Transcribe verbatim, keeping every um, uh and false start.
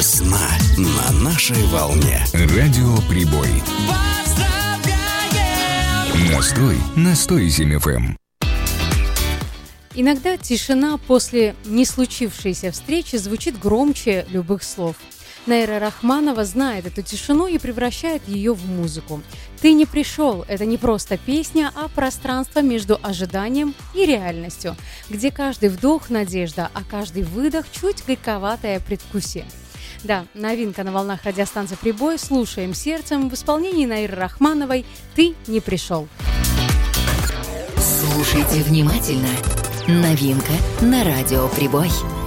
Весна на нашей волне. Радио Прибой. Настрой на сто семь эф эм. Иногда тишина после не случившейся встречи звучит громче любых слов. Найра Рахманова знает эту тишину и превращает ее в музыку. «Ты не пришел» — это не просто песня, а пространство между ожиданием и реальностью, где каждый вдох — надежда, а каждый выдох — чуть горьковатое предвкусие. Да, новинка на волнах радиостанции «Прибой». Слушаем сердцем в исполнении Найры Рахмановой «Ты не пришел». Слушайте внимательно. Новинка на радио «Прибой».